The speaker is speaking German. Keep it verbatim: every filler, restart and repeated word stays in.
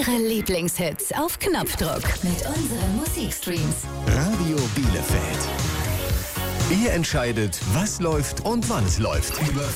Ihre Lieblingshits auf Knopfdruck mit unseren Musikstreams. Radio Bielefeld. Ihr entscheidet, was läuft und wann es läuft. Über